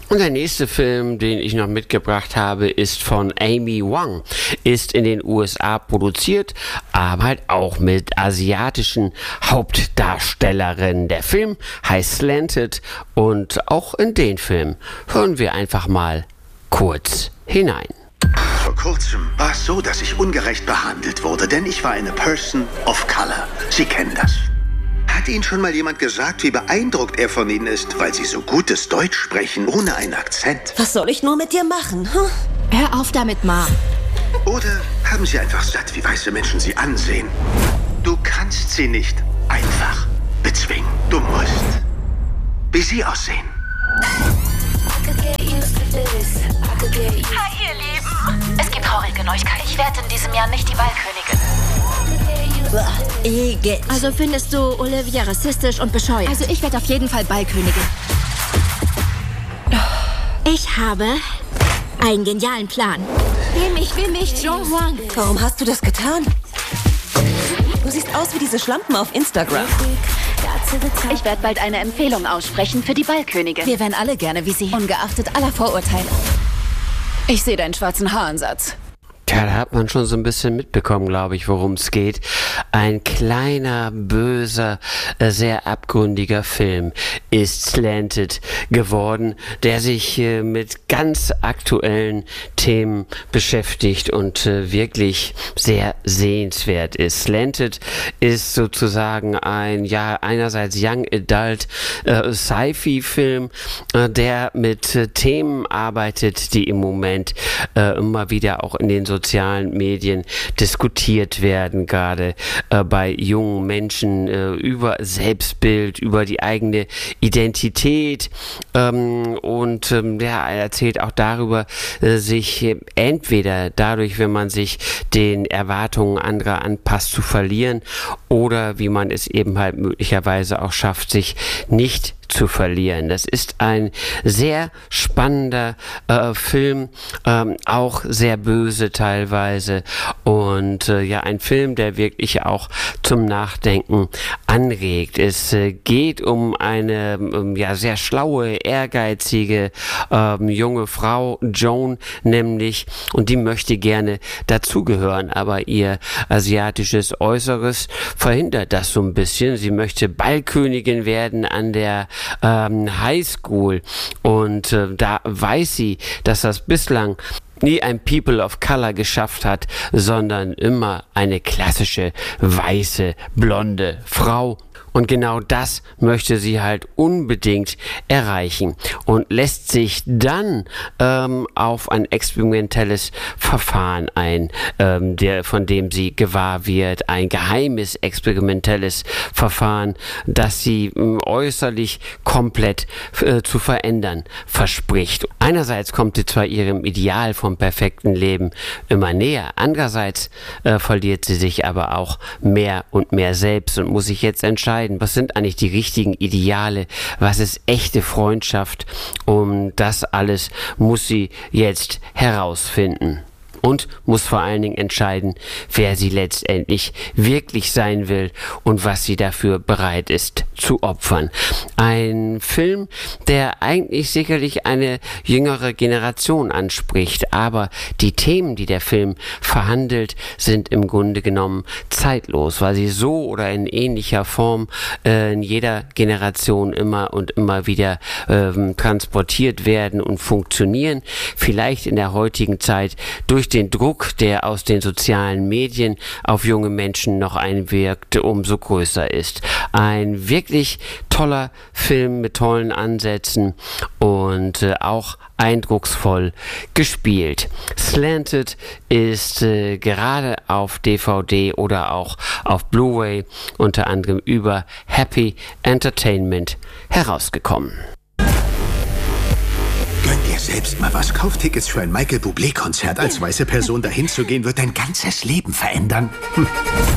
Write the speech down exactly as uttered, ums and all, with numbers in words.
Und der nächste Film, den ich noch mitgebracht habe, ist von Amy Wong, ist in den U S A produziert, aber halt auch mit asiatischen Hauptdarstellerinnen. Der Film heißt Slanted und auch in den Film hören wir einfach mal kurz hinein. Vor kurzem war es so, dass ich ungerecht behandelt wurde, denn ich war eine Person of Color. Sie kennen das. Hat Ihnen schon mal jemand gesagt, wie beeindruckt er von Ihnen ist, weil Sie so gutes Deutsch sprechen, ohne einen Akzent? Was soll ich nur mit dir machen? Hm? Hör auf damit, Ma. Oder haben Sie einfach satt, wie weiße Menschen Sie ansehen? Du kannst sie nicht einfach bezwingen. Du musst, wie sie aussehen. Hi, ihr Lieben. Es gibt traurige Neuigkeiten. Ich werde in diesem Jahr nicht die Ballkönigin. Igitt. Also findest du Olivia rassistisch und bescheuert? Also ich werde auf jeden Fall Ballkönigin. Ich habe einen genialen Plan. Will mich, will mich, John Huang. Warum hast du das getan? Du siehst aus wie diese Schlampen auf Instagram. Ich werde bald eine Empfehlung aussprechen für die Ballkönigin. Wir wären alle gerne wie sie, ungeachtet aller Vorurteile. Ich sehe deinen schwarzen Haaransatz. Tja, da hat man schon so ein bisschen mitbekommen, glaube ich, worum es geht. Ein kleiner, böser, sehr abgründiger Film ist Slanted geworden, der sich äh, mit ganz aktuellen Themen beschäftigt und äh, wirklich sehr sehenswert ist. Slanted ist sozusagen ein, ja, einerseits Young Adult äh, Sci-Fi-Film, äh, der mit äh, Themen arbeitet, die im Moment äh, immer wieder auch in den sozialen Medien diskutiert werden, gerade äh, bei jungen Menschen äh, über Selbstbild, über die eigene Identität ähm, und ähm, ja, er erzählt auch darüber, äh, sich äh, entweder dadurch, wenn man sich den Erwartungen anderer anpasst, zu verlieren oder wie man es eben halt möglicherweise auch schafft, sich nicht zu verlieren. Das ist ein sehr spannender äh, Film, ähm, auch sehr böse teilweise und äh, ja, ein Film, der wirklich auch zum Nachdenken anregt. Es äh, geht um eine ähm, ja, sehr schlaue, ehrgeizige ähm, junge Frau, Joan nämlich, und die möchte gerne dazugehören, aber ihr asiatisches Äußeres verhindert das so ein bisschen. Sie möchte Ballkönigin werden an der ähm, Highschool und äh, da weiß sie, dass das bislang nie ein People of Color geschafft hat, sondern immer eine klassische, weiße, blonde Frau. Und genau das möchte sie halt unbedingt erreichen und lässt sich dann ähm, auf ein experimentelles Verfahren ein, ähm, der, von dem sie gewahr wird, ein geheimes experimentelles Verfahren, das sie äh, äußerlich komplett äh, zu verändern verspricht. Einerseits kommt sie zwar ihrem Ideal vom perfekten Leben immer näher, andererseits äh, verliert sie sich aber auch mehr und mehr selbst und muss sich jetzt entscheiden, was sind eigentlich die richtigen Ideale, was ist echte Freundschaft, und das alles muss sie jetzt herausfinden. Und muss vor allen Dingen entscheiden, wer sie letztendlich wirklich sein will und was sie dafür bereit ist zu opfern. Ein Film, der eigentlich sicherlich eine jüngere Generation anspricht, aber die Themen, die der Film verhandelt, sind im Grunde genommen zeitlos, weil sie so oder in ähnlicher Form äh, in jeder Generation immer und immer wieder äh, transportiert werden und funktionieren. Vielleicht in der heutigen Zeit durch den Druck, der aus den sozialen Medien auf junge Menschen noch einwirkt, umso größer ist. Ein wirklich toller Film mit tollen Ansätzen und äh, auch eindrucksvoll gespielt. Slanted ist äh, gerade auf D V D oder auch auf Blu-ray unter anderem über Happy Entertainment herausgekommen. Gönn dir selbst mal was. Kauf Tickets für ein Michael Bublé-Konzert. Als weiße Person dahin zu gehen, wird dein ganzes Leben verändern. Hm.